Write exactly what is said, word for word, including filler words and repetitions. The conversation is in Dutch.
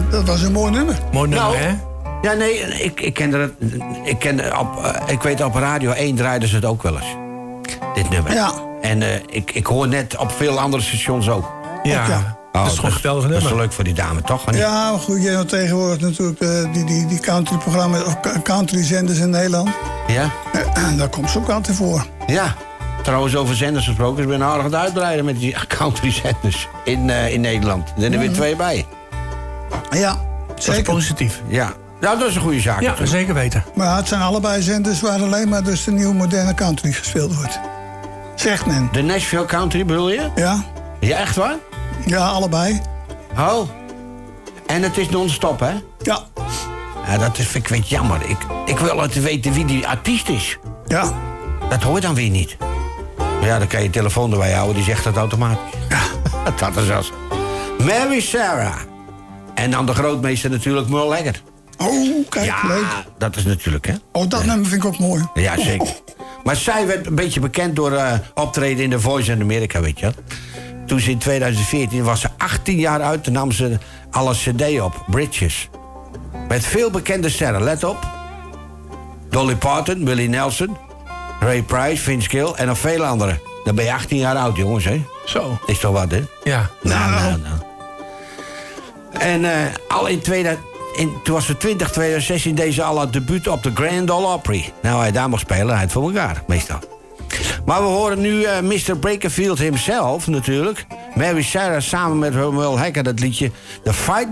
Dat was een mooi nummer. Mooi nummer, Nou, hè? Ja, nee, ik, ik kende het. Ik, kende op, uh, ik weet op Radio één draaiden ze het ook wel eens. Dit nummer. Ja. En uh, ik, ik hoor net op veel andere stations ook. Ja, Ook, ja. dat is gewoon een geweldig Dat is nummer. wel leuk voor die dame, toch? Of niet? Ja, maar goed, je hebt tegenwoordig natuurlijk uh, die, die, die country-programma's... of country-zenders in Nederland. Ja? En daar komt ze ook altijd voor. Ja. Trouwens, over zenders gesproken. Ze zijn aardig aan het uitbreiden met die country-zenders in, uh, in Nederland. Er zijn er weer twee bij. Ja, Dat is zeker. positief. Ja. Nou, dat is een goede zaak. Ja, natuurlijk. zeker weten. Maar het zijn allebei zenders waar alleen maar dus de nieuwe moderne country gespeeld wordt. Zegt men. De Nashville Country bedoel je? Ja, Ja, echt waar? ja, allebei. Oh. En het is non-stop, hè? Ja, Ja, dat is, vind ik weet jammer. Ik, ik wil altijd weten wie die artiest is. ja. Dat hoort dan weer niet. Maar ja, dan kan je je telefoon erbij houden, die zegt dat automatisch. Ja, dat is als. Mary Sarah. En dan de grootmeester natuurlijk, Merle Haggard. Oh, kijk, Ja, leuk. dat is natuurlijk, hè? Oh, dat nummer vind ik ook mooi. Ja, zeker. Maar zij werd een beetje bekend door uh, optreden in The Voice in Amerika, weet je wel. Toen ze in tweeduizend veertien was ze achttien jaar uit, toen nam ze alle cd op, Bridges. Met veel bekende sterren, let op. Dolly Parton, Willie Nelson, Ray Price, Vince Gill en nog vele anderen. Dan ben je achttien jaar oud, jongens, hè? Zo. Is toch wat, hè? Ja. Nou, nou, nou. En uh, al in tweeduizend, in, toen was ze twintig, tweeduizend zestien deed ze al haar debuut op de Grand Ole Opry. Nou, hij daar mag spelen, hij het voor elkaar, meestal. Maar we horen nu uh, mister Bakerfield himself natuurlijk. Mary Sarah samen met Merle Haggard, dat liedje The Fight